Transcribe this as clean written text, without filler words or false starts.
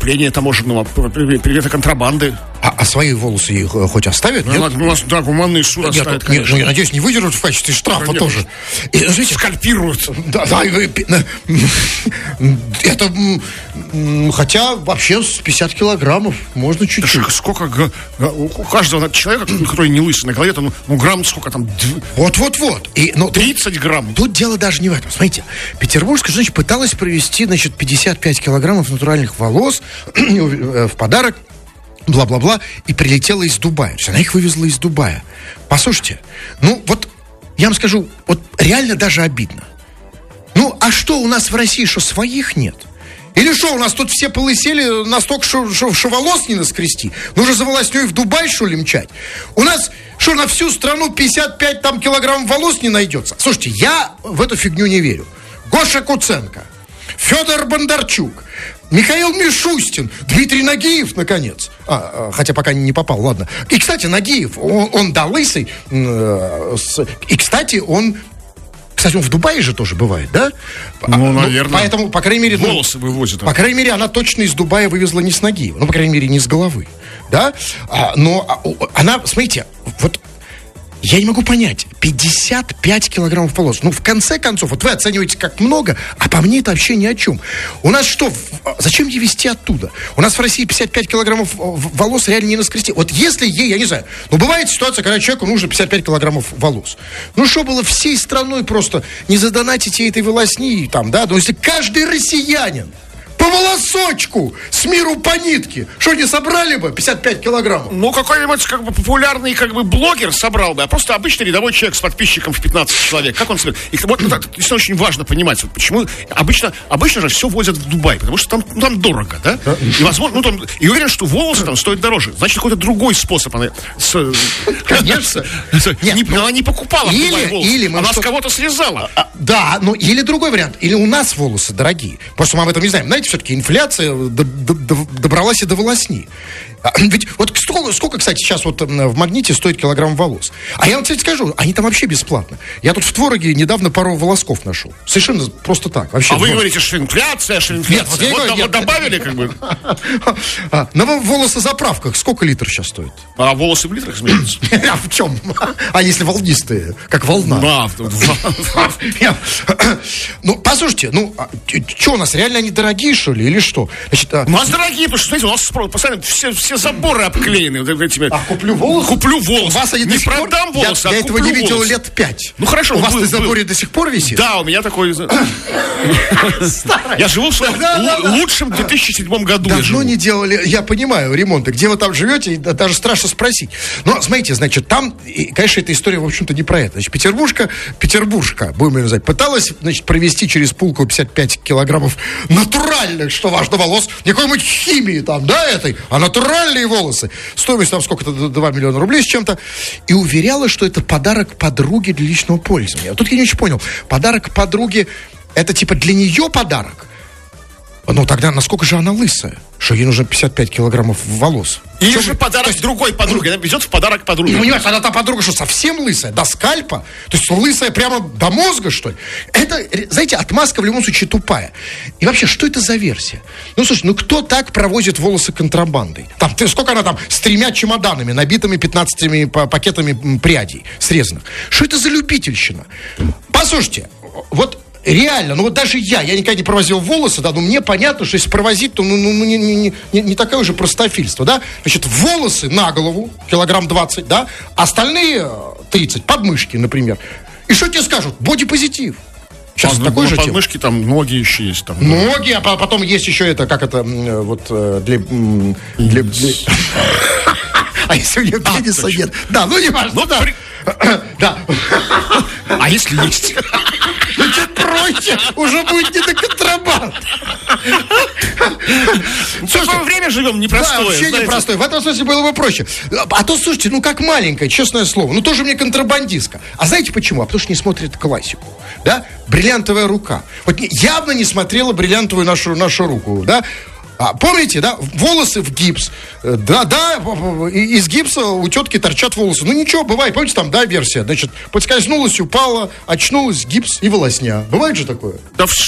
преступления таможенного, предмета контрабанды. А свои волосы их хоть оставят? Ну, у нас, да, гуманный суд оставит, конечно. Ну, я надеюсь, не выдернут в качестве штрафа, конечно, тоже. И, знаете, скальпируют. Да, это, хотя вообще с 50 килограммов можно чуть-чуть. Сколько у каждого человека, который не лысый на голове, там, грамм сколько там? Вот. 30 грамм. Тут дело даже не в этом. Смотрите, петербургская женщина пыталась провести, 55 килограммов натуральных волос в подарок, бла-бла-бла, и прилетела из Дубая. То есть она их вывезла из Дубая. Послушайте, я вам скажу, реально даже обидно. А что у нас в России, что своих нет? Или что, у нас тут все полысели настолько, что волос не наскрести? Нужно за волосней в Дубай, что ли, мчать? У нас, что, на всю страну 55 килограмм волос не найдется? Слушайте, я в эту фигню не верю. Гоша Куценко, Федор Бондарчук, Михаил Мишустин, Дмитрий Нагиев, наконец. Хотя пока не попал, ладно. И, кстати, Нагиев, он лысый. И, кстати, он в Дубае же тоже бывает, да? Наверное. Поэтому, по крайней мере... Волосы вывозят. По крайней мере, она точно из Дубая вывезла не с ноги. По крайней мере, не с головы. Да? Но она, смотрите, я не могу понять, 55 килограммов волос. В конце концов, вы оцениваете как много, а по мне это вообще ни о чем. У нас что, зачем ей везти оттуда? У нас в России 55 килограммов волос реально не наскрести. Если ей, я не знаю, бывает ситуация, когда человеку нужно 55 килограммов волос. Что было всей страной просто не задонатить ей этой волосни, если каждый россиянин по волосочку, с миру по нитке. Что, не собрали бы 55 килограммов? Какой-нибудь популярный блогер собрал бы, а просто обычный рядовой человек с подписчиком в 15 человек. Как он соберет? И это очень важно понимать, почему обычно же все возят в Дубай, потому что там дорого, да? И возможно, и уверен, что волосы там стоят дороже. Значит, какой-то другой способ. Конечно. Она не покупала в Дубае волосы. Она с кого-то слезала. Да, или другой вариант. Или у нас волосы дорогие. Просто мы об этом не знаем. Знаете, все-таки инфляция добралась и до волосни. Ведь сколько, кстати, сейчас в Магните стоит килограмм волос? А я вам, кстати, скажу, они там вообще бесплатно. Я тут в Твороге недавно пару волосков нашел. Совершенно просто так. Вообще, вы говорите, что инфляция. Нет, добавили На волосозаправках сколько литр сейчас стоит? А волосы в литрах изменяются? А в чем? А если волнистые? Как волна? Послушайте, что у нас, реально они дорогие, что ли, или что? У нас дорогие, потому что, смотрите, у нас постоянно все заборы обклеены. Куплю волосы? Куплю волосы. У вас они не продам волосы, я этого не видел лет 5. Хорошо. У вас на заборе до сих пор висит? Да, у меня такой... Я живу в своем лучшем 2007 году. Давно не делали, я понимаю, ремонты. Где вы там живете, даже страшно спросить. Но, смотрите, там, конечно, эта история, в общем-то, не про это. Значит, Петербуржка, будем ее называть, пыталась, провести через Пулково 55 килограммов натуральных, что важно, волос, не какой-нибудь химии там, этой, а натуральные волосы. Стоимость там сколько-то, 2 миллиона рублей с чем-то. И уверяла, что это подарок подруге для личного пользования. Тут я не очень понял. Подарок подруге, это типа для нее подарок? Тогда насколько же она лысая? Что ей нужно 55 килограммов волос? Или же подарок другой подруге. Она везет в подарок подруге. Понимаешь, она та подруга, что совсем лысая? До скальпа? То есть лысая прямо до мозга, что ли? Это, знаете, отмазка в любом случае тупая. И вообще, что это за версия? Слушай, кто так провозит волосы контрабандой? Сколько она там с 3 чемоданами, набитыми 15 пакетами прядей срезанных? Что это за любительщина? Послушайте, реально, даже я никогда не провозил волосы, но мне понятно, что если провозить, то не такое уже простофильство, да? Значит, волосы на голову, килограмм 20, да? Остальные 30, подмышки, например. И что тебе скажут? Бодипозитив. Сейчас такой же подмышки, там ноги еще есть. Ноги, а потом есть еще это, для... А если у нее пениса нет? Да, не важно, да. А если есть? Чуть проще, уже будет не до контрабанд. Какое время живем непростое. Да, вообще непростое. В этом смысле было бы проще. А то, слушайте, как маленькая, честное слово. Тоже мне контрабандистка. А знаете почему? Потому что не смотрит классику. Да? «Бриллиантовая рука». Явно не смотрела «Бриллиантовую нашу руку». Да? Помните, да? Волосы в гипс. Да, из гипса у тетки торчат волосы. Ничего, бывает. Помните, там, версия. Значит, подскользнулась, упала, очнулась, гипс и волосня. Бывает же такое? Да